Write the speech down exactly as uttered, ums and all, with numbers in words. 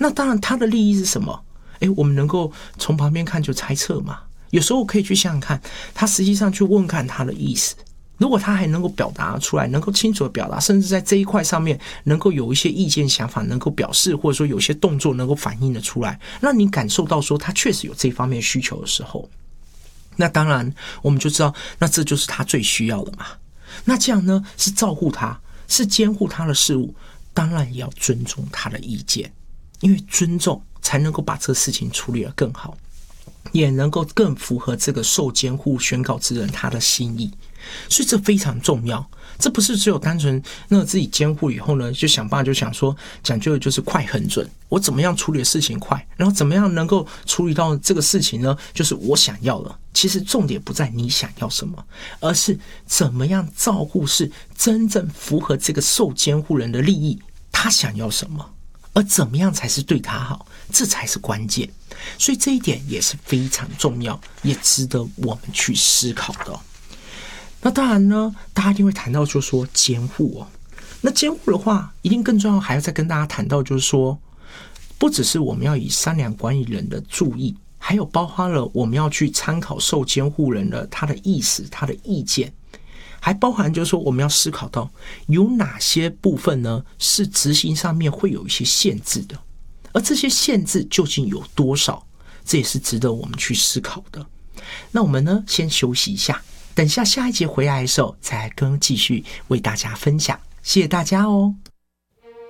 那当然他的利益是什么？诶，我们能够从旁边看就猜测嘛。有时候可以去想想看，他实际上去问看他的意思。如果他还能够表达出来，能够清楚的表达，甚至在这一块上面能够有一些意见想法能够表示，或者说有些动作能够反映的出来，让你感受到说他确实有这方面需求的时候，那当然我们就知道，那这就是他最需要的嘛。那这样呢，是照顾他，是监护他的事物，当然也要尊重他的意见，因为尊重才能够把这个事情处理得更好，也能够更符合这个受监护宣告之人他的心意。所以这非常重要，这不是只有单纯那个自己监护以后呢，就想办法就想说讲究的就是快很准，我怎么样处理的事情快，然后怎么样能够处理到这个事情呢，就是我想要了。其实重点不在你想要什么，而是怎么样照顾是真正符合这个受监护人的利益，他想要什么，而怎么样才是对他好，这才是关键。所以这一点也是非常重要，也值得我们去思考的。那当然呢，大家一定会谈到就是说监护哦，那监护的话一定更重要，还要再跟大家谈到就是说，不只是我们要以善良管理人的注意，还有包括了我们要去参考受监护人的他的意思他的意见，还包含就是说我们要思考到有哪些部分呢是执行上面会有一些限制的，而这些限制究竟有多少，这也是值得我们去思考的。那我们呢先休息一下，等下下一节回来的时候再跟继续为大家分享。谢谢大家哦。